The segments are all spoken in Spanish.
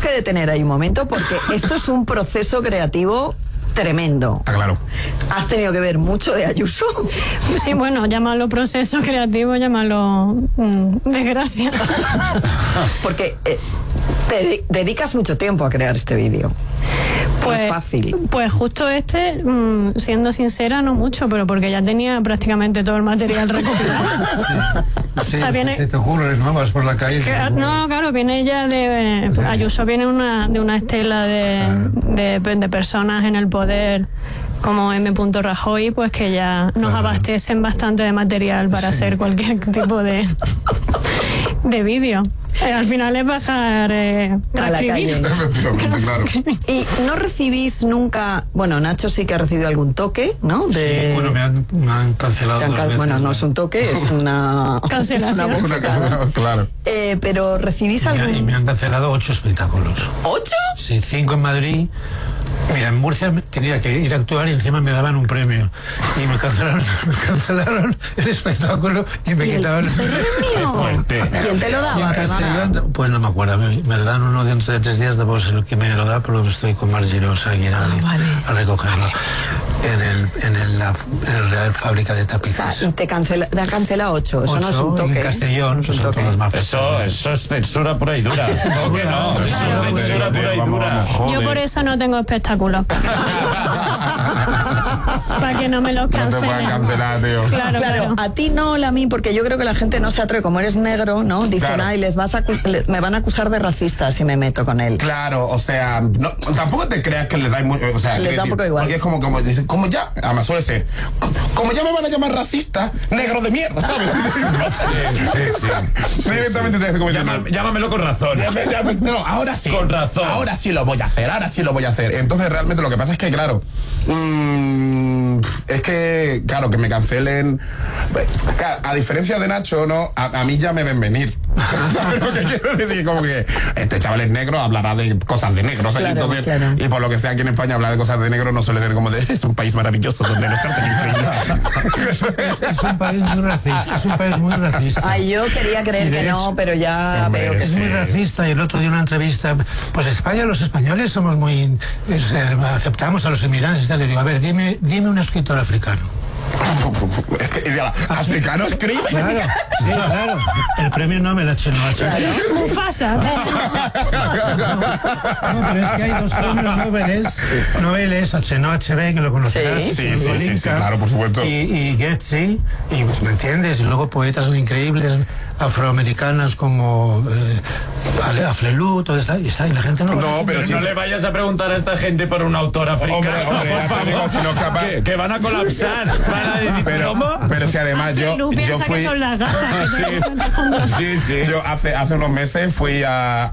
que detener ahí un momento porque esto es un proceso creativo tremendo. Está claro. ¿Has tenido que ver mucho de Ayuso? Sí, bueno, llámalo proceso creativo, llámalo desgracia. Porque te dedicas mucho tiempo a crear este vídeo. Pues, no es fácil. Pues justo siendo sincera, no mucho, pero porque ya tenía prácticamente todo el material recopilado. Sí, O sea, viene... se te ocurre, ¿no? Vas por la calle. No, claro, viene ya de... Ayuso viene de una estela de personas en el poder como M. Rajoy, pues que ya nos abastecen bastante de material para hacer cualquier tipo de vídeo. Al final es bajar transcribir. Claro. Y no recibís nunca, bueno, Nacho sí que ha recibido algún toque, ¿no? Sí, bueno, me han cancelado dos veces, bueno, no es un toque, es una cancelación. Es una bofetada. Claro. Pero recibís algún... Y me han cancelado 8 espectáculos. ¿8? Sí, 5 en Madrid. Mira, en Murcia tenía que ir a actuar y encima me daban un premio. Y me cancelaron el espectáculo y me quitaban el premio. ¿Quién te lo daba? Pues no me acuerdo. Me lo dan uno dentro de 3 días, después el que me lo da, pero estoy con Margirosa aquí a recogerlo. En la Real Fábrica de Tapices. Y te ha cancelado 8. Eso no es un toque. En Castellón, son todos los más eso es censura pura y dura. ¿Cómo que no? Eso es censura pura y dura. Yo por eso no tengo espectáculos. Para que no me los cancelen. No te puedan cancelar, tío. Claro. A ti no, a mí, porque yo creo que la gente no se atreve. Como eres negro, ¿no? Dicen, Claro. ay, me van a acusar de racista si me meto con él. Claro, o sea, no, tampoco te creas que les da muy, o sea, Les da un poco igual. porque es como dicen, como ya, además suele ser, como ya me van a llamar racista, negro de mierda, ¿sabes? Sí. Directamente te hace como Llámamelo con razón. No, ahora sí. Con razón. Ahora sí lo voy a hacer, Entonces, realmente lo que pasa es que, claro, es que, claro, que me cancelen. A diferencia de Nacho, ¿no? A mí ya me ven venir. ¿Sabes lo que quiero decir? Como que este chaval es negro, hablará de cosas de negros. Claro, entonces, claro. Y por lo que sea, aquí en España hablar de cosas de negro no suele ser como de es un país maravilloso donde los tratan increíble. Es un país muy racista. Ay, yo quería creer que no, pero ya veo que Es muy racista y el otro día una entrevista, pues España, los españoles somos muy... aceptamos a los inmigrantes y tal. Le digo, a ver, dime un escritor africano. Es que, ¿africano escribe? Claro, sí, claro. El premio Nobel H. Mufasa. No, pero es que hay 2 premios Nobel es HB, que lo conocerás. Sí, claro, por supuesto. Y Getty, y pues, ¿me entiendes? Y luego poetas increíbles afroamericanas como Aflelu, todo está, y la gente no... No, pero no le vayas a preguntar a esta gente por un autor africano, Hombre, por favor, si no capaz... que van a colapsar. Pero si además yo fui... Que son las gafas, Sí. Yo hace unos meses fui al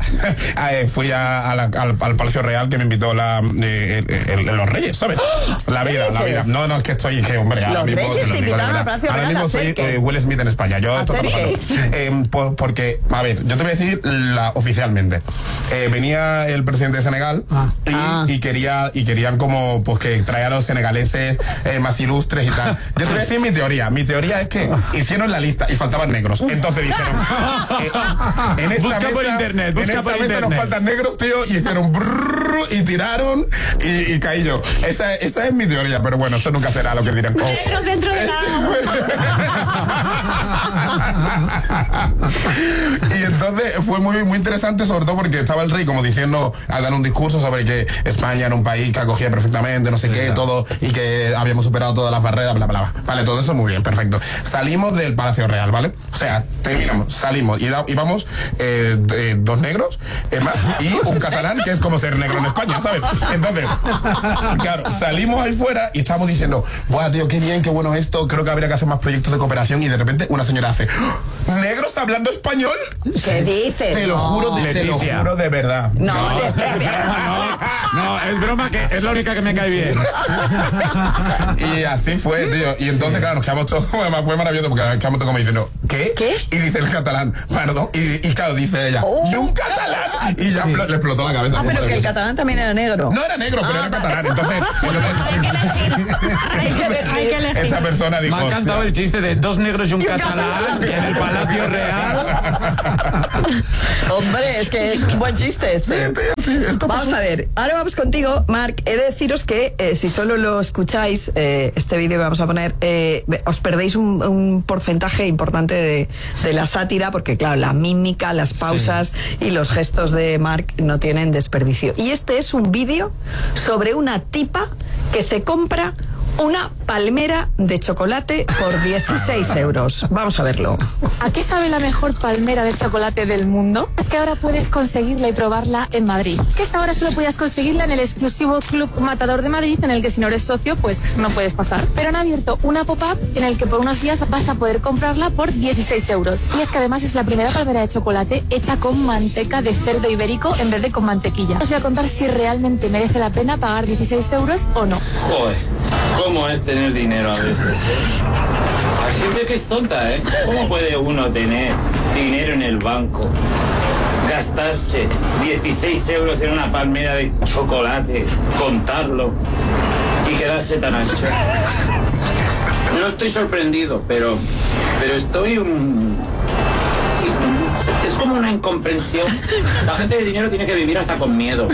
Palacio Real, que me invitó los Reyes, ¿sabes? La vida. No, es que estoy... hombre, ahora Los mismo... Reyes te invitaron al Palacio Real. Ahora mismo soy Will Smith en España. Yo esto está pasando. Porque, a ver, yo te voy a decir oficialmente. Venía el presidente de Senegal y querían como pues que traer a los senegaleses más ilustres y tal. Yo te voy a decir mi teoría. Mi teoría es que hicieron la lista y faltaban negros. Entonces dijeron, en esta busca mesa, por internet, busca en esta por mesa internet. nos faltan negros, tío, y hicieron brrr, y tiraron y caí yo. Esa es mi teoría, pero bueno, eso nunca será lo que dirán. Negros dentro de la Y entonces fue muy, muy interesante, sobre todo porque estaba el rey como diciendo, al dar un discurso sobre que España era un país que acogía perfectamente, no sé qué, todo, y que habíamos superado todas las barreras, bla, bla, bla. Vale, todo eso muy bien, perfecto. Salimos del Palacio Real, ¿vale? O sea, salimos y vamos 2 negros, más, y un catalán, que es como ser negro en España, ¿sabes? Entonces, claro, salimos ahí fuera y estábamos diciendo, buah, tío, qué bien, qué bueno esto, creo que habría que hacer más proyectos de cooperación, y de repente una señora hace, ¿negros hablando español? ¿Qué dices? Te lo juro de verdad. No, es broma, que es la única que me cae bien. Y así fue, tío. Y entonces, claro, nos quedamos todos, además fue maravilloso, porque nos quedamos todos como diciendo, ¿qué? Y dice el catalán, perdón, y claro, dice ella, ¿y un catalán? Y ya le explotó la cabeza. Pero que el catalán también era negro. No era negro, pero era catalán. Entonces, hay que elegir. esta persona dijo, Me ha encantado el chiste de 2 negros y un catalán en el Palacio Real. Hombre, es que es un buen chiste este. sí, tío. Vamos a ver, ahora vamos contigo, Marc. He de deciros que si solo lo escucháis, este vídeo que vamos a poner, os perdéis un porcentaje importante de la sátira, porque claro, la mímica, las pausas y los gestos de Marc no tienen desperdicio. Y este es un vídeo sobre una tipa que se compra una palmera de chocolate por 16 euros. Vamos a verlo. ¿A qué sabe la mejor palmera de chocolate del mundo? Es que ahora puedes conseguirla y probarla en Madrid. Es que hasta ahora solo podías conseguirla en el exclusivo Club Matador de Madrid, en el que si no eres socio, pues no puedes pasar. Pero han abierto una pop-up en el que por unos días vas a poder comprarla por 16 euros. Y es que además es la primera palmera de chocolate hecha con manteca de cerdo ibérico en vez de con mantequilla. Os voy a contar si realmente merece la pena pagar 16 euros o no. Joder, ¿cómo es tener dinero a veces, Hay gente que es tonta, ¿Cómo puede uno tener dinero en el banco, gastarse 16 euros en una palmera de chocolate, contarlo y quedarse tan ancho? No estoy sorprendido, pero estoy es como una incomprensión. La gente de dinero tiene que vivir hasta con miedo.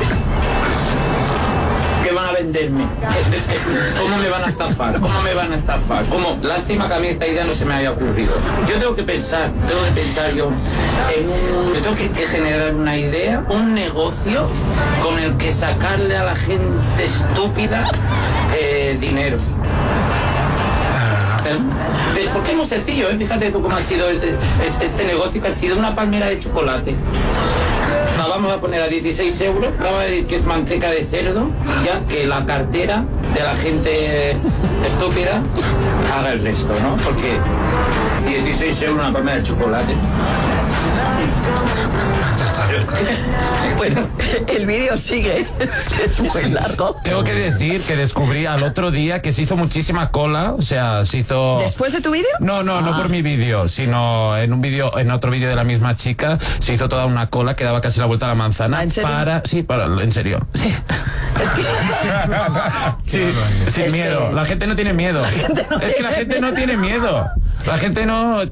¿Qué van a venderme? ¿Cómo me van a estafar? ¿Cómo me van a estafar? ¿Cómo? Lástima que a mí esta idea no se me haya ocurrido. Yo tengo que pensar yo tengo que generar una idea, un negocio con el que sacarle a la gente estúpida dinero. Porque es muy sencillo, Fíjate tú cómo ha sido este negocio, que ha sido una palmera de chocolate. La vamos a poner a 16 euros, vamos a decir que es manteca de cerdo, ya que la cartera de la gente estúpida haga el resto, ¿no? Porque 16 euros una palmera de chocolate. Bueno, el vídeo sigue, es que es muy largo. Tengo que decir que descubrí al otro día que se hizo muchísima cola, o sea, se hizo... ¿Después de tu vídeo? No por mi vídeo, sino en otro vídeo de la misma chica, se hizo toda una cola que daba casi la vuelta a la manzana. ¿En serio? En serio. Sí. Sin miedo. La gente no tiene miedo. La gente no tiene miedo. La gente no,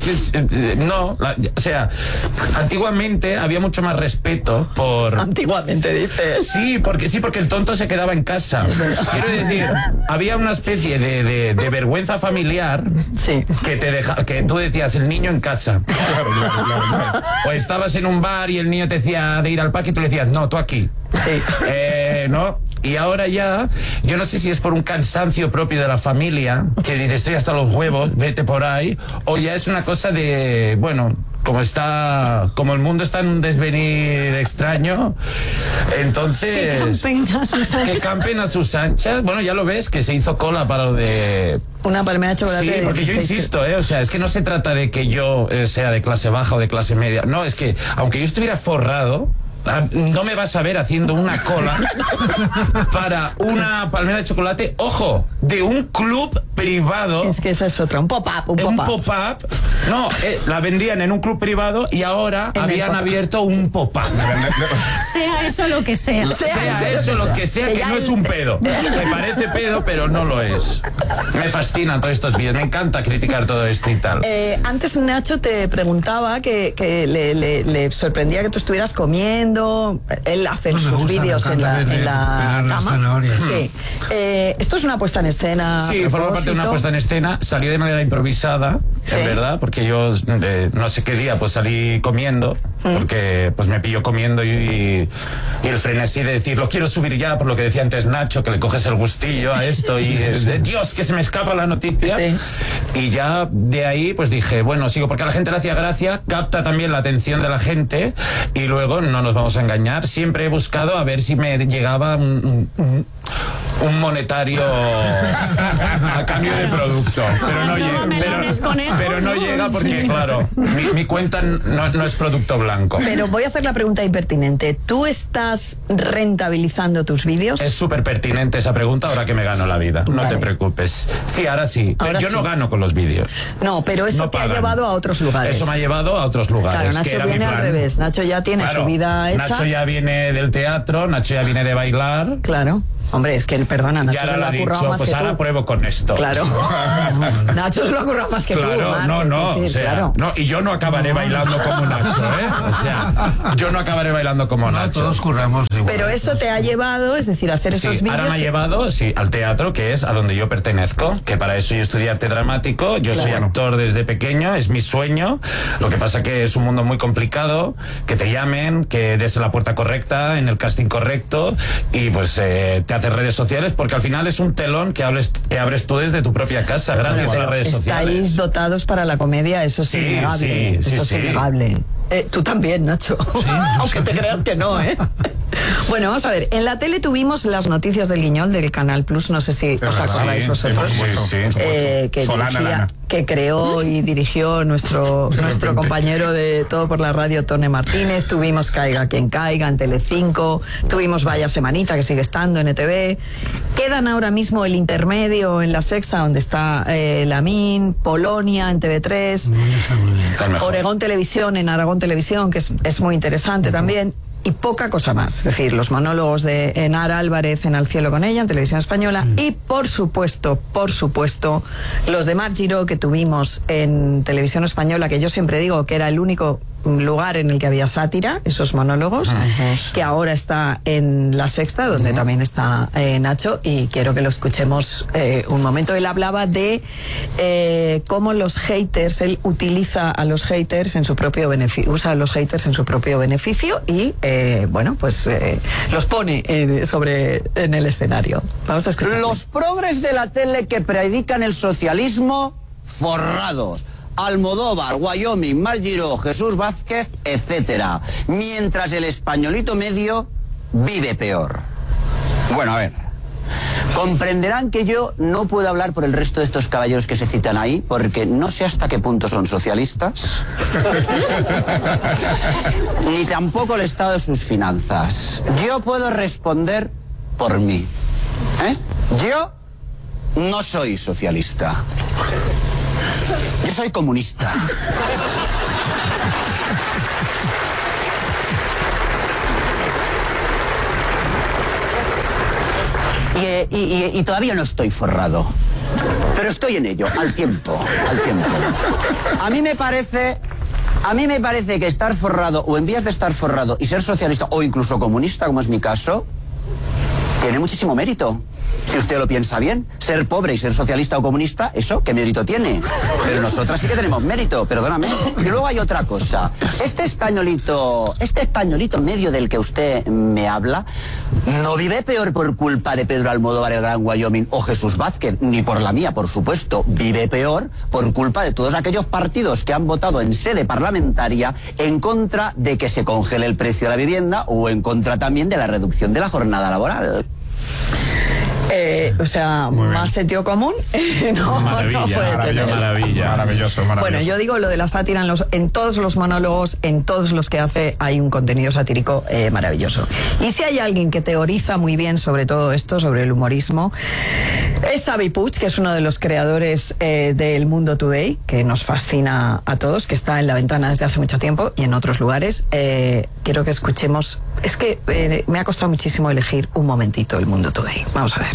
o sea, antiguamente había mucho más respeto por... Antiguamente, dices. Sí, porque el tonto se quedaba en casa. Quiero decir, había una especie de vergüenza familiar que tú decías, el niño en casa. O estabas en un bar y el niño te decía de ir al parque y tú le decías, no, tú aquí. Sí. ¿No? Y ahora ya, yo no sé si es por un cansancio propio de la familia, que dice, estoy hasta los huevos, vete por ahí, o ya es una cosa de, bueno, como el mundo está en un desvenir extraño, entonces... Que campen a sus anchas. Bueno, ya lo ves, que se hizo cola para lo de... Una palmera de chocolate. Sí, porque yo insisto, o sea, es que no se trata de que yo sea de clase baja o de clase media. No, es que, aunque yo estuviera forrado, no me vas a ver haciendo una cola para una palmera de chocolate, ojo, de un club privado. Es que esa es otra, un pop-up. Un pop-up. No, la vendían en un club privado y ahora habían abierto un pop-up. Sea eso lo que sea. Sea eso lo que sea, que no es un pedo. Me parece pedo, pero no lo es. Me fascinan todos estos vídeos, me encanta criticar todo esto y tal. Antes Nacho te preguntaba que le sorprendía que tú estuvieras comiendo. Él hace sus vídeos en la cama. Sí. Esto es una puesta en escena. Sí, forma parte de una puesta en escena. Salió de manera improvisada, en verdad, porque yo no sé qué día pues salí comiendo, porque pues me pilló comiendo y el frenesí de decir, lo quiero subir ya, por lo que decía antes Nacho, que le coges el gustillo a esto y Dios, que se me escapa la noticia. Sí. Y ya de ahí pues dije, bueno, sigo, porque a la gente le hacía gracia, capta también la atención de la gente y luego no nos vamos a engañar, siempre he buscado a ver si me llegaba un monetario a cambio de producto, pero no llega, pero no llega porque claro, mi cuenta no es producto blanco. Pero voy a hacer la pregunta impertinente, ¿tú estás rentabilizando tus vídeos? Es súper pertinente esa pregunta ahora que me gano la vida, no te preocupes. Sí, ahora sí, pero yo no gano con los vídeos. No, pero eso te ha llevado a otros lugares. Eso me ha llevado a otros lugares. Claro, Nacho viene al revés, Nacho ya tiene su vida hecha. Nacho ya viene del teatro, Nacho ya viene de bailar. Claro. Hombre, es que perdona, Nacho Y ahora se lo lo ha ha currado dicho, más pues que ahora tú. pruebo con esto. Claro. Nacho se lo ha currado más que tú. Claro, Marc, no, es decir, o sea, claro. no, y yo no acabaré bailando como Nacho, ¿eh? O sea, yo no acabaré bailando como No, Nacho. todos curramos igual. Pero eso te ha llevado, es decir, a hacer Sí, esos vídeos. ahora me ha llevado, sí, al teatro, que es a donde yo pertenezco, que para eso yo estudié arte dramático, yo soy actor desde pequeño, es mi sueño. Lo que pasa que es un mundo muy complicado, que te llamen, que des la puerta correcta, en el casting correcto, y pues te haces redes sociales, porque al final es un telón que abres tú desde tu propia casa, gracias a las redes sociales. Estáis dotados para la comedia, eso es Sí, innegable. sí, Eso sí, es sí. innegable. Tú también, Nacho. Aunque te creas que no, ¿eh? Bueno, vamos a ver. En la tele tuvimos las noticias del Guiñol del Canal Plus. No sé si os verdad, acordáis sí, vosotros. sí, por supuesto, por supuesto. Que Solana, dirigía, Lana. que creó y dirigió nuestro compañero de Todo por la Radio, Tone Martínez. Tuvimos Caiga quien caiga en Telecinco. Tuvimos Vaya Semanita, que sigue estando en ETV. Quedan ahora mismo el intermedio en La Sexta, donde está Lamin, Polonia en TV3, Está mejor. Oregón Televisión en Aragón Televisión, que es muy interesante también. Y poca cosa más, es decir, los monólogos de Enara Álvarez en Al Cielo con ella, en Televisión Española, y por supuesto, los de Marc Giró que tuvimos en Televisión Española, que yo siempre digo que era el único lugar en el que había sátira, esos monólogos, que ahora está en La Sexta, donde también está Nacho, y quiero que lo escuchemos un momento. Él hablaba de cómo los haters, él utiliza a los haters en su propio beneficio, usa a los haters en su propio beneficio y los pone en el escenario. Vamos a escuchar. Los progres de la tele que predican el socialismo, forrados. Almodóvar, Wyoming, Marc Giró, Jesús Vázquez, etcétera. Mientras el españolito medio vive peor. Bueno, a ver. Comprenderán que yo no puedo hablar por el resto de estos caballeros que se citan ahí, porque no sé hasta qué punto son socialistas, ni tampoco el estado de sus finanzas. Yo puedo responder por mí. Yo no soy socialista. Yo soy comunista. Y todavía no estoy forrado. Pero estoy en ello, al tiempo. A mí me parece que estar forrado, o en vías de estar forrado, y ser socialista, o incluso comunista, como es mi caso, tiene muchísimo mérito. Si usted lo piensa bien, ser pobre y ser socialista o comunista, ¿eso qué mérito tiene? Pero nosotras sí que tenemos mérito, perdóname. Y luego hay otra cosa. Este españolito medio del que usted me habla, no vive peor por culpa de Pedro Almodóvar, el Gran Wyoming, o Jesús Vázquez, ni por la mía, por supuesto. Vive peor por culpa de todos aquellos partidos que han votado en sede parlamentaria en contra de que se congele el precio de la vivienda o en contra también de la reducción de la jornada laboral. Más sentido común. Maravilloso. Bueno, yo digo lo de la sátira en todos los monólogos, en todos los que hace, hay un contenido satírico maravilloso. Y si hay alguien que teoriza muy bien sobre todo esto, sobre el humorismo, es Xavi Puig, que es uno de los creadores del Mundo Today, que nos fascina a todos, que está en La Ventana desde hace mucho tiempo y en otros lugares. Quiero que escuchemos. Es que me ha costado muchísimo elegir un momentito el Mundo Today. Vamos a ver.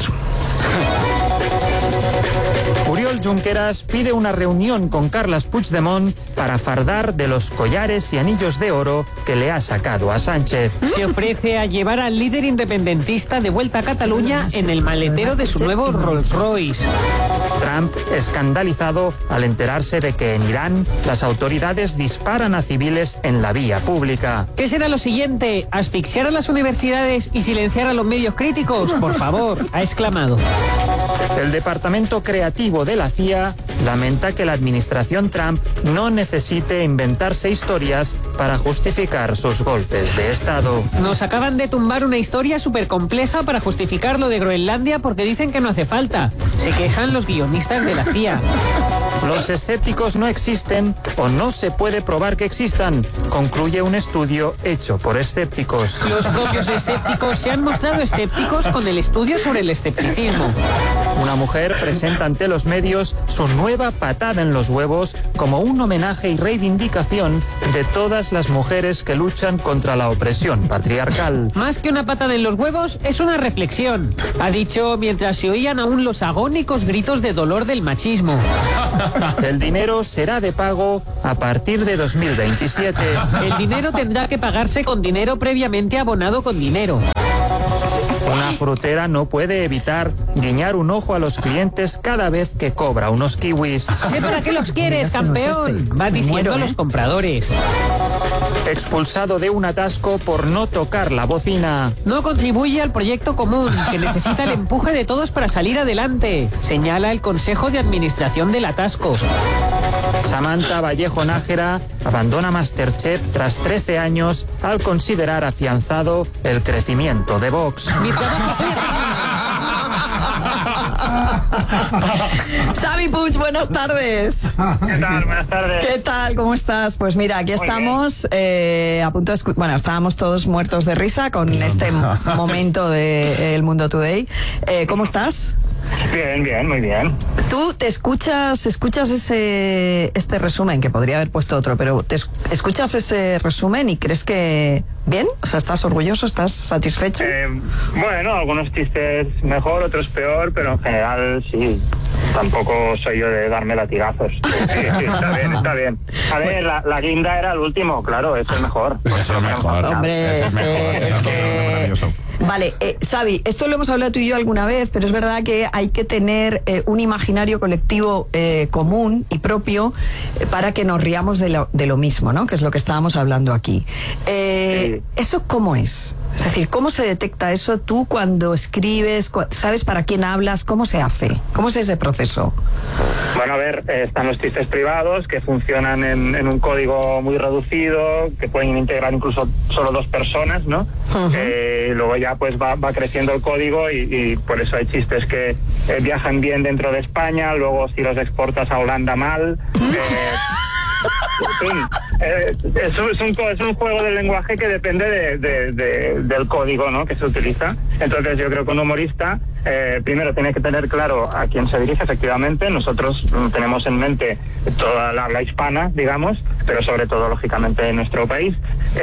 Oriol Junqueras pide una reunión con Carles Puigdemont para fardar de los collares y anillos de oro que le ha sacado a Sánchez. Se ofrece a llevar al líder independentista de vuelta a Cataluña en el maletero de su nuevo Rolls Royce. Trump escandalizado al enterarse de que en Irán las autoridades disparan a civiles en la vía pública. ¿Qué será lo siguiente? ¿Asfixiar a las universidades y silenciar a los medios críticos? Por favor, ha exclamado. El departamento creativo de la CIA lamenta que la administración Trump no necesite inventarse historias para justificar sus golpes de Estado. Nos acaban de tumbar una historia súper compleja para justificar lo de Groenlandia porque dicen que no hace falta. Se quejan los guionistas de la CIA. Los escépticos no existen o no se puede probar que existan, concluye un estudio hecho por escépticos. Los propios escépticos se han mostrado escépticos con el estudio sobre el escepticismo. Una mujer presenta ante los medios su nueva patada en los huevos como un homenaje y reivindicación de todas las mujeres que luchan contra la opresión patriarcal. Más que una patada en los huevos, es una reflexión. Ha dicho mientras se oían aún los agónicos gritos de dolor del machismo. El dinero será de pago a partir de 2027. El dinero tendrá que pagarse con dinero previamente abonado con dinero. Una frutera no puede evitar guiñar un ojo a los clientes cada vez que cobra unos kiwis. Sé para qué los quieres, campeón. Va diciendo a los compradores. Expulsado de un atasco por no tocar la bocina. No contribuye al proyecto común, que necesita el empuje de todos para salir adelante, señala el Consejo de Administración del Atasco. Samantha Vallejo Nájera abandona MasterChef tras 13 años al considerar afianzado el crecimiento de Vox. Xavi Puig, buenas tardes. ¿Qué tal? Buenas tardes. ¿Qué tal? ¿Cómo estás? Pues mira, aquí estamos a punto de bueno, estábamos todos muertos de risa con este momento de El Mundo Today. ¿Cómo estás? Bien, muy bien. Tú te escuchas este resumen, que podría haber puesto otro, pero te escuchas ese resumen y crees que bien, o sea, ¿estás orgulloso? ¿Estás satisfecho? Bueno, algunos chistes mejor, otros peor, pero en general sí. Tampoco soy yo de darme latigazos. Sí, está bien. A ver, la guinda era el último, claro, es el mejor. Es el mejor. Hombre, es maravilloso. Vale, Xavi, esto lo hemos hablado tú y yo alguna vez, pero es verdad que hay que tener un imaginario colectivo común y propio para que nos riamos de lo mismo, ¿no? Que es lo que estábamos hablando aquí. Sí. ¿Eso cómo es? Es decir, ¿cómo se detecta eso tú cuando escribes? ¿Sabes para quién hablas? ¿Cómo se hace? ¿Cómo es ese proceso? Bueno, a ver, están los chistes privados que funcionan en un código muy reducido, que pueden integrar incluso solo 2 personas, ¿no? Luego ya pues va creciendo el código y por eso hay chistes que viajan bien dentro de España, luego si los exportas a Holanda mal. Es un juego de lenguaje que depende del código, ¿no?, que se utiliza. Entonces yo creo que un humorista primero tiene que tener claro a quién se dirige efectivamente. Nosotros tenemos en mente toda la habla hispana, digamos, pero sobre todo lógicamente en nuestro país.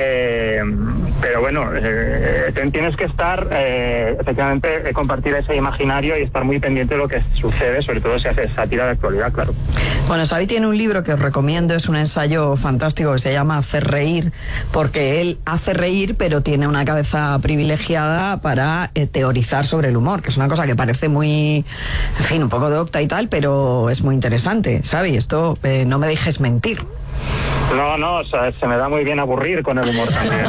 Pero bueno, tienes que estar efectivamente compartir ese imaginario y estar muy pendiente de lo que sucede, sobre todo si haces sátira de actualidad, claro. Bueno, Xavi tiene un libro que os recomiendo, es un ensayo fantástico que se llama Hacer reír, porque él hace reír, pero tiene una cabeza privilegiada para teorizar sobre el humor, que es una cosa que parece muy, en fin, un poco docta y tal, pero es muy interesante, Xavi, esto no me dejes mentir. No, o sea, se me da muy bien aburrir con el humor también.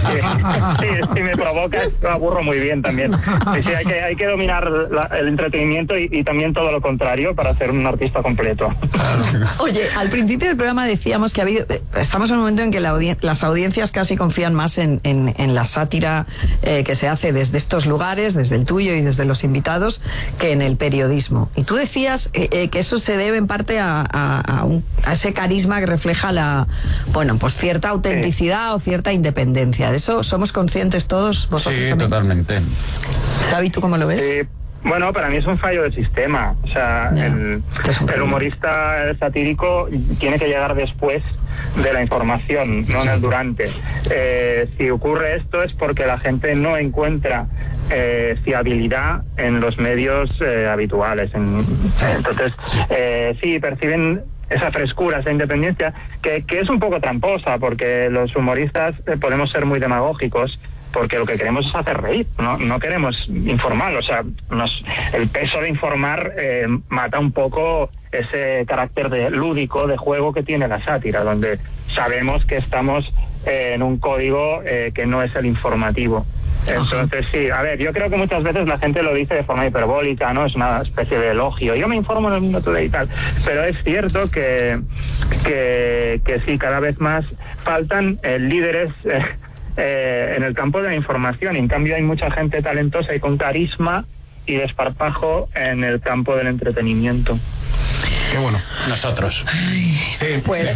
Sí, me provoca, lo aburro muy bien también. Sí, hay que dominar el entretenimiento y también todo lo contrario para ser un artista completo. Oye, al principio del programa decíamos que estamos en un momento en que las audiencias casi confían más en la sátira que se hace desde estos lugares, desde el tuyo y desde los invitados, que en el periodismo. Y tú decías que eso se debe en parte a ese carisma que refleja pues cierta autenticidad o cierta independencia. ¿De eso somos conscientes todos vosotros? Sí, también? Totalmente. Xavi, ¿tú cómo lo ves? Bueno, para mí es un fallo de sistema. O sea, el humorista satírico tiene que llegar después de la información, no en el durante. Si ocurre esto es porque la gente no encuentra fiabilidad en los medios habituales. Entonces, sí, perciben esa frescura, esa independencia, que es un poco tramposa, porque los humoristas podemos ser muy demagógicos, porque lo que queremos es hacer reír, no queremos informar. O sea, el peso de informar mata un poco ese carácter lúdico, de juego que tiene la sátira, donde sabemos que estamos en un código que no es el informativo. Entonces sí, a ver, yo creo que muchas veces la gente lo dice de forma hiperbólica, ¿no? Es una especie de elogio. Yo me informo en El Mundo Today y tal, pero es cierto que sí, cada vez más faltan líderes en el campo de la información. En cambio hay mucha gente talentosa y con carisma y desparpajo en el campo del entretenimiento. Qué bueno. Nosotros. Sí. Pues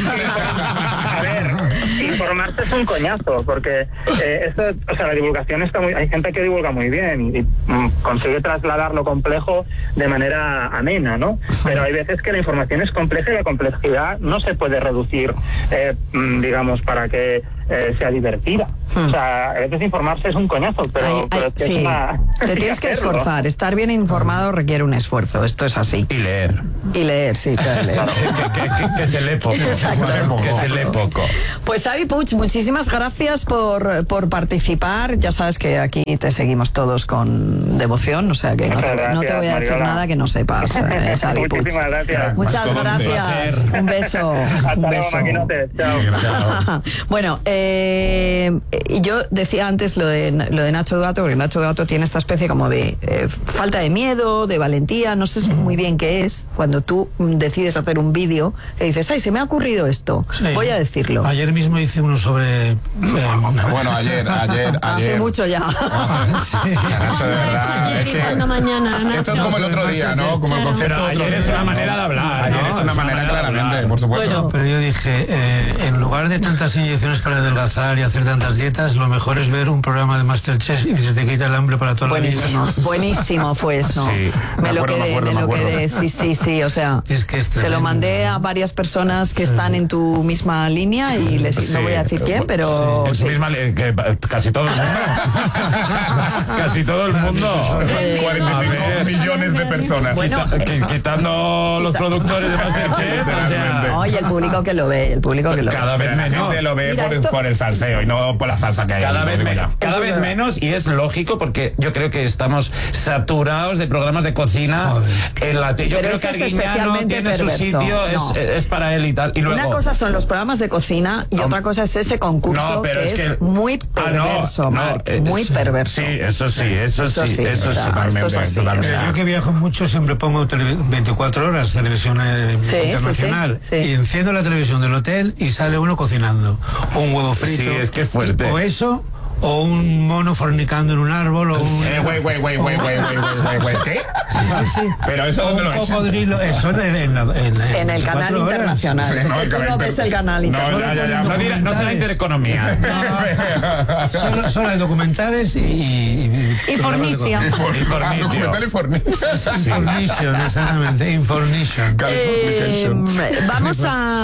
A ver, informarse es un coñazo, porque esto, o sea, la divulgación está muy... Hay gente que divulga muy bien y consigue trasladar lo complejo de manera amena, ¿no? Pero hay veces que la información es compleja y la complejidad no se puede reducir, digamos, para que sea divertida. O sea, a veces informarse es un coñazo, pero es que sí. es una... Te tienes que esforzar. Estar bien informado requiere un esfuerzo. Esto es así. Y leer. Y leer, sí, claro, leer. Que se lee poco. Que se lee poco. Pues Xavi Puig, muchísimas gracias por participar. Ya sabes que aquí te seguimos todos con devoción, o sea que no te voy a decir nada que no sepas, Xavi Puig. Muchísimas gracias. Muchas gracias. Un beso. Hasta Un luego, beso. maquinote. Chao. Bueno, yo decía antes lo de Nacho Gato, porque Nacho Gato tiene esta especie como de falta de miedo, de valentía, no sé muy bien qué es, cuando tú decides hacer un vídeo y dices, ay, se me ha ocurrido esto, voy a decirlo. Ayer mismo hice uno sobre... Bueno, ayer. Hace mucho ya. Nacho, de verdad. Es que mañana, esto es como el otro día, ¿no? Como el concepto Pero ayer es una manera de hablar. Ayer ¿no? es una manera, claramente, por supuesto. Bueno. Pero yo dije, en lugar de tantas inyecciones para adelgazar y hacer tantas dietas, lo mejor es ver un programa de Masterchef y se te quita el hambre para toda la vida. Buenísimo fue eso. Sí. Me lo quedé. Sí, o sea, Es que es se lo tremendo. mandé a varias personas que están en tu misma línea y no voy a decir quién, pero En su sí. misma que casi todo el mundo. Casi todo el mundo. 45 millones de personas. Bueno, Quitando los productores de Masterchef, o sea, Oye, el público que lo ve, cada vez La menos. gente lo ve Mira, esto- por el salseo y no por la salsa que hay. Cada vez digo menos, ya. cada vez menos, y es lógico porque yo creo que estamos saturados de programas de cocina en la tele. Yo Pero creo esto que es Arguiñano especialmente tiene su perverso. sitio, No. es para él y tal. Y luego, Una cosa son los programas de cocina y otra cosa es ese concurso No, pero que es que- muy perverso, Marc, muy perverso. Sí, eso sí. Eso sí, Eso o sea, sí. esto es así, totalmente. o sea. Yo que viajo mucho siempre pongo 24 horas televisión Sí, internacional sí, sí. y enciendo la televisión del hotel y sale uno cocinando un huevo frito. Sí, es que es fuerte. O eso, o un mono fornicando en un árbol, o un... Güey. ¿Qué? Sí. Pero eso O dónde un lo echan. cocodrilo, eso en En el 24 canal horas. internacional. Sí, Es no, que el tú no canal ves el canal internacional. No, dirá, no será intereconomía. Solo hay documentales y Y Fornicio. Documental y Information, exactamente, information. Vamos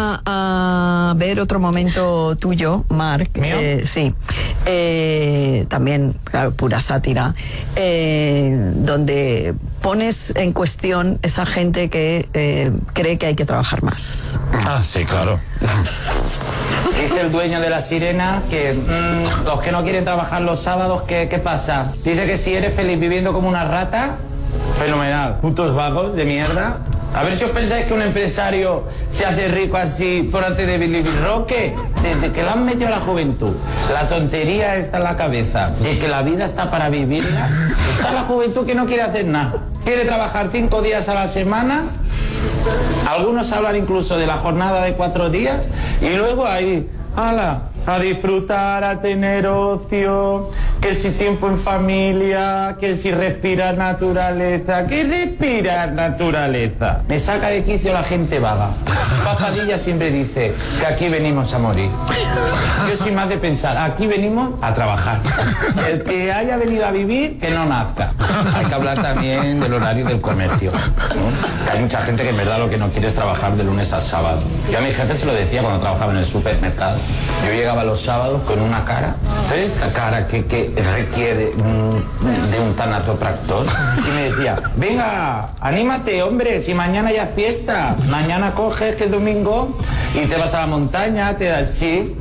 a ver otro momento tuyo, Marc. ¿Mío? Sí. También, claro, pura sátira. Donde pones en cuestión esa gente que cree que hay que trabajar más. Ah, sí, claro. Dice el dueño de La Sirena que los que no quieren trabajar los sábados, ¿qué pasa? Dice que si eres feliz viviendo como una rata, fenomenal. Putos vagos de mierda. A ver si os pensáis que un empresario se hace rico así por arte de Billy Roque. Desde que lo han metido a la juventud, la tontería está en la cabeza de que la vida está para vivirla. Está la juventud que no quiere hacer nada. Quiere trabajar 5 días a la semana. Algunos hablan incluso de la jornada de 4 días. Y luego ahí, ¡hala! A disfrutar, a tener ocio, que si tiempo en familia, que si respirar naturaleza, que respirar naturaleza. Me saca de quicio la gente vaga. Papadilla siempre dice que aquí venimos a morir. Yo soy más de pensar, aquí venimos a trabajar. El que haya venido a vivir, que no nazca. Hay que hablar también del horario del comercio, ¿no? Que hay mucha gente que en verdad lo que no quiere es trabajar de lunes a sábado. Yo a mi jefe se lo decía cuando trabajaba en el supermercado. Yo llegaba los sábados con una cara, ¿sabes? Esta cara que requiere de un tanatopractor. Y me decía, venga, anímate, hombre, si mañana ya es fiesta. Mañana coges que es domingo y te vas a la montaña, te das... Sí.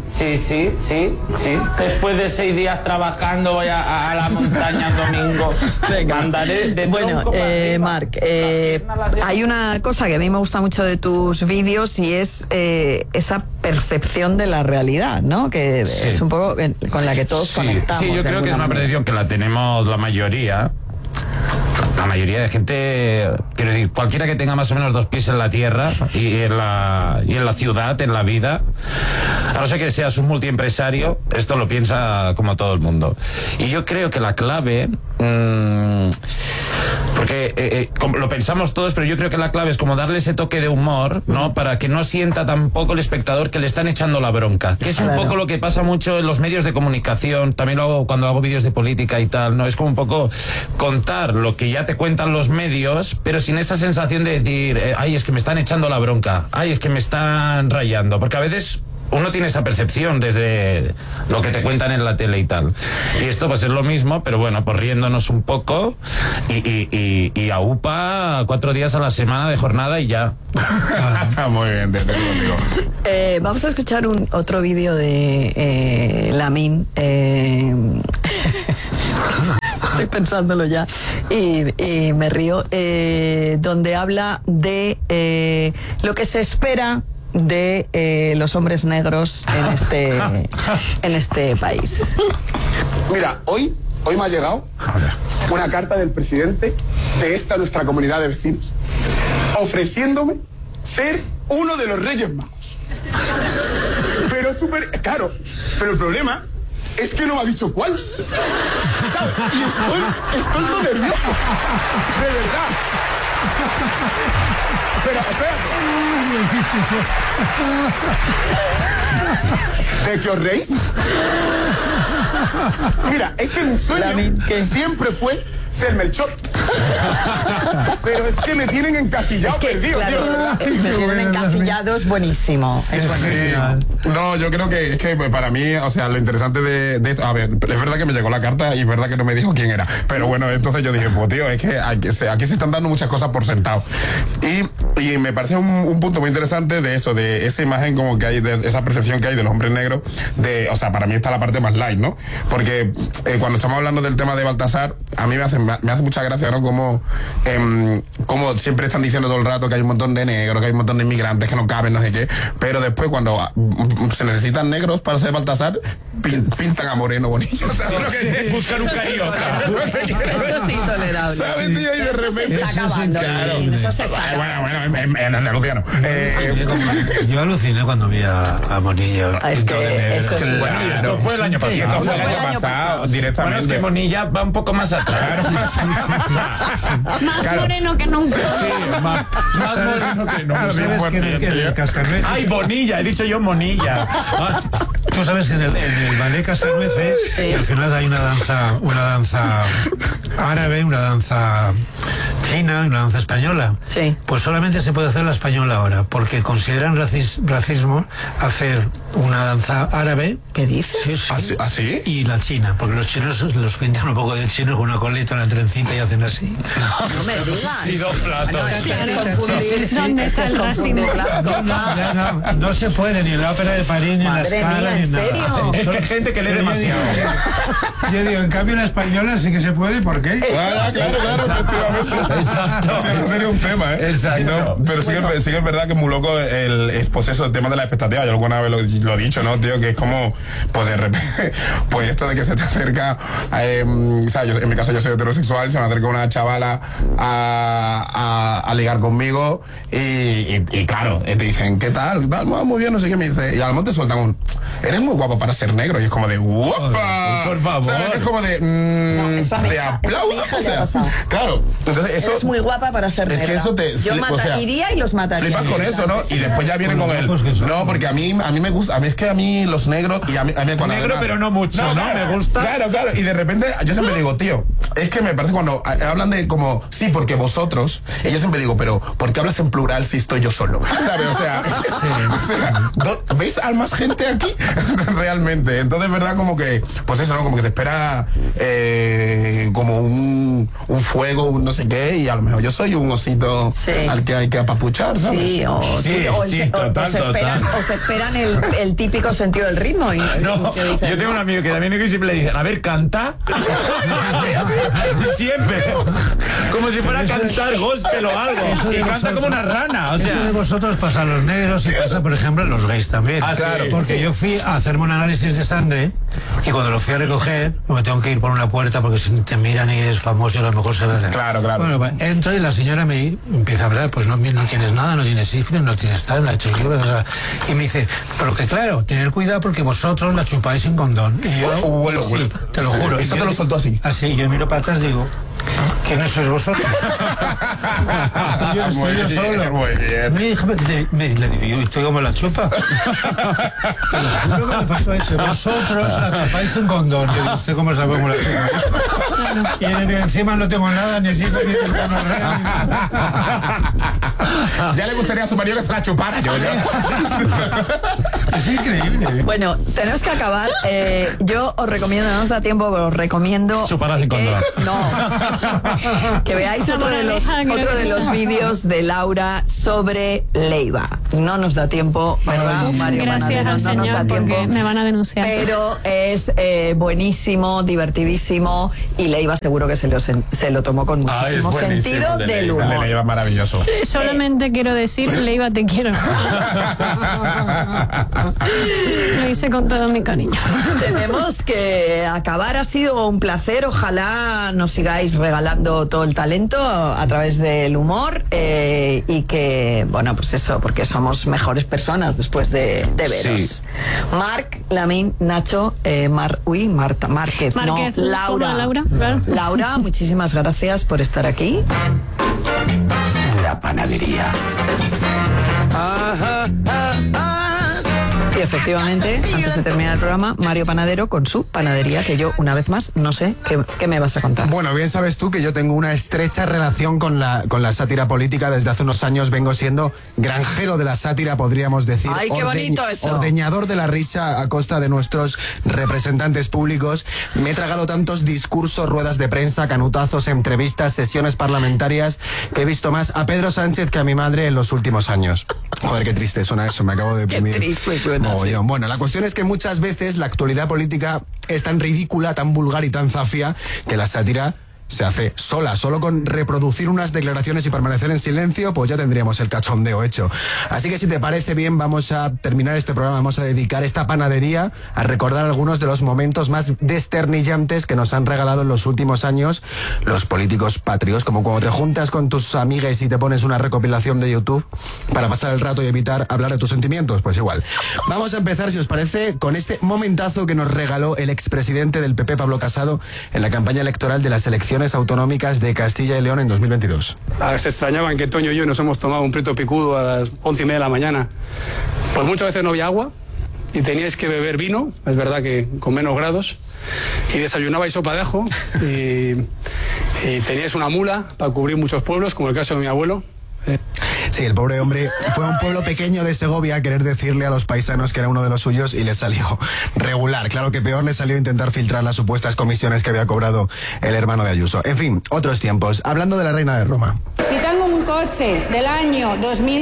Después de 6 días trabajando voy a la montaña el domingo. Venga. Andaré de Bueno, tronco para arriba. Marc, hay una cosa que a mí me gusta mucho de tus vídeos y es esa percepción de la realidad, ¿no? Que es un poco con la que todos conectamos. Sí, yo de creo que es alguna una manera. percepción que la tenemos la mayoría. La mayoría de gente, quiero decir, cualquiera que tenga más o menos 2 pies en la tierra y en la ciudad, en la vida, a no ser que seas un multiempresario, esto lo piensa como todo el mundo. Y yo creo que la clave, porque lo pensamos todos, pero yo creo que la clave es como darle ese toque de humor, ¿no? Para que no sienta tampoco el espectador que le están echando la bronca, que es un poco lo que pasa mucho en los medios de comunicación. También lo hago cuando hago vídeos de política y tal, ¿no? Es como un poco contar lo que ya te cuentan los medios, pero sin esa sensación de decir, ay, es que me están echando la bronca, ay, es que me están rayando, porque a veces uno tiene esa percepción desde lo que te cuentan en la tele y tal. Y esto pues es lo mismo, pero bueno, pues riéndonos un poco y a UPA 4 días a la semana de jornada y ya. Muy bien, te digo. Vamos a escuchar otro vídeo de Lamin. Estoy pensándolo ya y me río, donde habla de lo que se espera de los hombres negros en este país. Mira, hoy me ha llegado una carta del presidente de esta nuestra comunidad de vecinos ofreciéndome ser uno de los Reyes Magos. Pero súper caro. Pero el problema es que no me ha dicho cuál. ¿Sabes? Y estoy todo nervioso. De verdad. Espera. ¿De qué os reís? Mira, es que mi sueño siempre fue ser Melchor. Pero es que me tienen encasillado, perdido. Claro, me tienen encasillado, es buenísimo. Es buenísimo. No, yo creo que es que para mí, o sea, lo interesante de esto, a ver, es verdad que me llegó la carta y es verdad que no me dijo quién era, pero bueno, entonces yo dije, pues tío, es que aquí se están dando muchas cosas por sentado. Y me parece un punto muy interesante de eso, de esa imagen como que hay, de esa percepción que hay de los hombres negros, o sea, para mí está la parte más light, ¿no? Porque cuando estamos hablando del tema de Baltasar, a mí me hace mucha gracia, ¿no? Como siempre están diciendo todo el rato que hay un montón de negros, que hay un montón de inmigrantes que no caben, no sé qué, pero después cuando se necesitan negros para ser Baltasar, pintan a Moreno Bonilla. Buscar un carioca. Eso es intolerable. ¿Sabes, tío? Y de repente se está acabando. Eso se está acabando. Bueno, en Andalucía no. Yo aluciné cuando vi a Monilla. Es que eso es bueno, esto fue el año pasado. Esto fue el año pasado, directamente. Bueno, es que Monilla va un poco más atrás. Más moreno que nunca. Sí, más moreno que nunca. ¿Sabes que en el Cascanueces? Ay, Bonilla, he dicho yo Monilla. Tú sabes que en el ballet Cascanueces al final hay una danza árabe, una danza china y una danza española. Sí. Pues solamente se puede hacer la española ahora, porque consideran racismo hacer una danza árabe. ¿Qué dices? Sí. ¿Así? Y la china, porque los chinos los pintan un poco de chino con una coleta, una trencita y hacen así. No me digas. Y 2 platos. ¿Dónde está el racismo? No se puede ni en la ópera de París, ni en la Scala, ni en nada. ¿En serio? Es que hay gente que lee demasiado. Yo digo, en cambio en la española sí que se puede, ¿por qué? Claro, efectivamente. Exacto. Eso sería un tema, ¿eh? Exacto. No, pero sí que es verdad que es muy loco pues eso, el tema de la expectativa. Yo alguna vez lo he dicho, ¿no, tío? Que es como, pues de repente, pues esto de que se te acerca, o sea, en mi caso yo soy heterosexual, se me acerca una chavala a ligar conmigo y claro, te dicen, ¿qué tal? Muy bien, no sé qué, me dice, y al monte sueltan un, eres muy guapo para ser negro, y es como de, ¡guapa! Por favor. ¿Sabes? Es como de, te aplaudo, o sea, claro, entonces eso... Eres muy guapa para ser negra. Es que eso te... Yo iría y los mataría. Flipas con eso, ¿no? Y después ya vienen con él. No, porque a mí me gusta, es que a mí los negros y a mí cuando negro pero no mucho, ¿no? Me gusta. Claro, y de repente yo siempre digo, tío, es que me parece cuando hablan de como, sí, porque vosotros, y yo siempre digo, pero ¿por qué hablas en plural si estoy yo solo? ¿Sabes? O sea, ¿veis a más gente aquí? Realmente. Entonces, verdad, como que, pues eso, ¿no? Como que se espera como un fuego, un no sé qué, y a lo mejor yo soy un osito al que hay que apapuchar, ¿sabes? Sí, o se esperan el típico sentido del ritmo. Y no, yo tengo un amigo que también siempre le dicen, a ver, canta. Siempre. Como si fuera a cantar gospel o algo. Y canta como una rana. O sea. Eso de vosotros pasa a los negros y pasa, por ejemplo, a los gays también. Claro. Porque yo fui a hacerme un análisis de sangre y cuando lo fui a recoger, me tengo que ir por una puerta porque si te miran y eres famoso, a lo mejor se ve. Claro. Bueno, entro y la señora me empieza a hablar, pues no tienes nada, no tienes sífilis, no tienes tal, no HIV, y me dice, pero que claro, tener cuidado porque vosotros la chupáis sin condón. Y yo, sí, te lo juro. Esto te lo soltó así. Así, yo miro para atrás y digo, Que no sois vosotros. Yo estoy yo solo. Muy bien. Mi hija le digo, yo estoy como la chupa. Te lo juro que me pasó eso. Vosotros la chupáis en condón. Yo digo, ¿usted cómo sabe cómo la chupa? Y le digo, encima no tengo nada, ni siquiera ni Ya le gustaría a su marido que se la chupara yo. Es increíble. Bueno, tenemos que acabar. Yo os recomiendo, no nos da tiempo, pero os recomiendo Chuparas sin condón. Que veáis otro de los vídeos de Laura sobre Leiva. No nos da tiempo, ¿verdad, Mario? Gracias al no nos da Señor, tiempo. porque me van a denunciar. Pero es buenísimo, divertidísimo, y Leiva seguro que se lo tomó con muchísimo sentido del humor. El de Leiva es maravilloso. Solamente quiero decir, Leiva, te quiero. Lo hice con todo mi cariño. Tenemos que acabar. Ha sido un placer. Ojalá nos sigáis regalando todo el talento a través del humor, y que, bueno, pues eso, porque somos mejores personas después de veros. Sí. Marc, Lamin, Nacho, Marta Márquez, no, Laura. Laura, muchísimas gracias por estar aquí. La panadería. Y efectivamente, antes de terminar el programa, Mario Panadero con su panadería, que yo, una vez más, no sé qué me vas a contar. Bueno, bien sabes tú que yo tengo una estrecha relación con la sátira política. Desde hace unos años vengo siendo granjero de la sátira, podríamos decir. ¡Ay, qué bonito eso! Ordeñador de la risa a costa de nuestros representantes públicos. Me he tragado tantos discursos, ruedas de prensa, canutazos, entrevistas, sesiones parlamentarias, que he visto más a Pedro Sánchez que a mi madre en los últimos años. Joder, qué triste suena eso, me acabo de deprimir. Qué triste suena. Bueno, la cuestión es que muchas veces la actualidad política es tan ridícula, tan vulgar y tan zafia que la sátira se hace sola. Solo con reproducir unas declaraciones y permanecer en silencio, pues ya tendríamos el cachondeo hecho. Así que si te parece bien, vamos a terminar este programa, vamos a dedicar esta panadería a recordar algunos de los momentos más desternillantes que nos han regalado en los últimos años los políticos patrios, como cuando te juntas con tus amigas y te pones una recopilación de YouTube para pasar el rato y evitar hablar de tus sentimientos, pues igual. Vamos a empezar, si os parece, con este momentazo que nos regaló el expresidente del PP, Pablo Casado, en la campaña electoral de las elecciones autonómicas de Castilla y León en 2022. Se extrañaban que Toño y yo nos hemos tomado un prieto picudo a las 11:30 de la mañana. Pues muchas veces no había agua y teníais que beber vino, es verdad que con menos grados, y desayunabais sopa de ajo y teníais una mula para cubrir muchos pueblos, como el caso de mi abuelo. Sí, el pobre hombre fue a un pueblo pequeño de Segovia a querer decirle a los paisanos que era uno de los suyos y le salió regular. Claro que peor le salió intentar filtrar las supuestas comisiones que había cobrado el hermano de Ayuso. En fin, otros tiempos. Hablando de la reina de Roma. Si tengo un coche del año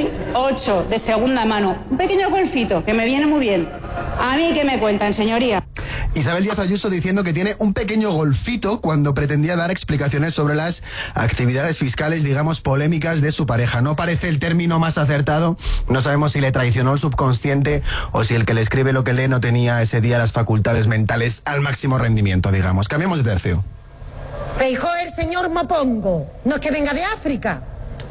2008 de segunda mano, un pequeño golfito que me viene muy bien, ¿a mí qué me cuentan, señoría? Isabel Díaz Ayuso diciendo que tiene un pequeño golfito cuando pretendía dar explicaciones sobre las actividades fiscales, digamos, polémicas de su pareja. No parece el término más acertado. No sabemos si le traicionó el subconsciente o si el que le escribe lo que lee no tenía ese día las facultades mentales al máximo rendimiento, digamos. Cambiamos de tercio. Feijóo el señor Mopongo. No es que venga de África.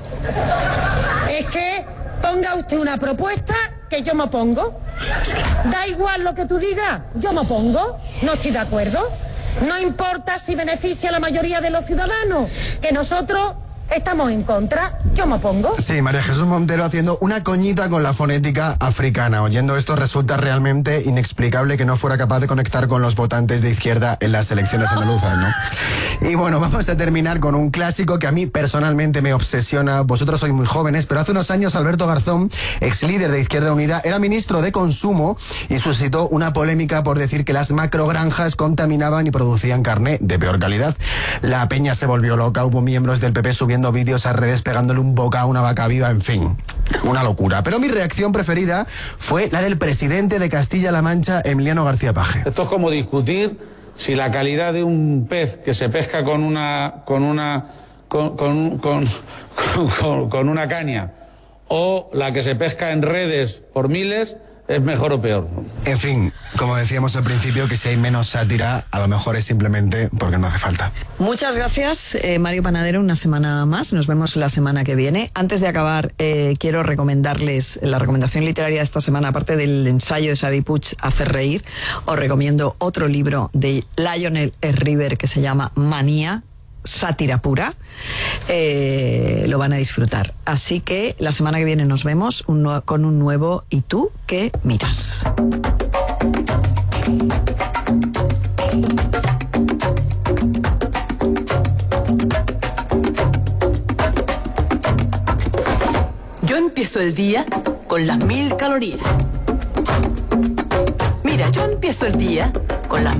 Es que ponga usted una propuesta que yo me opongo. Da igual lo que tú digas, yo me opongo. No estoy de acuerdo. No importa si beneficia a la mayoría de los ciudadanos, que nosotros estamos en contra, yo me opongo. Sí, María Jesús Montero haciendo una coñita con la fonética africana. Oyendo esto resulta realmente inexplicable que no fuera capaz de conectar con los votantes de izquierda en las elecciones andaluzas, ¿no? Y bueno, vamos a terminar con un clásico que a mí personalmente me obsesiona. Vosotros sois muy jóvenes, pero hace unos años Alberto Garzón, ex líder de Izquierda Unida, era ministro de Consumo y suscitó una polémica por decir que las macrogranjas contaminaban y producían carne de peor calidad. La peña se volvió loca, hubo miembros del PP subiendo vídeos a redes pegándole un boca a una vaca viva, en fin, una locura. Pero mi reacción preferida fue la del presidente de Castilla-La Mancha, Emiliano García Paje. Esto es como discutir si la calidad de un pez que se pesca con una caña o la que se pesca en redes por miles es mejor o peor. En fin, como decíamos al principio, que si hay menos sátira, a lo mejor es simplemente porque no hace falta. Muchas gracias, Mario Panadero, una semana más. Nos vemos la semana que viene. Antes de acabar, quiero recomendarles la recomendación literaria de esta semana, aparte del ensayo de Xavi Puig, Hacer reír. Os recomiendo otro libro de Lionel River que se llama Manía. sátira pura, lo van a disfrutar. Así que la semana que viene nos vemos con un nuevo ¿Y tú qué miras? Yo empiezo el día con las 1000 calorías. Mira, yo empiezo el día con las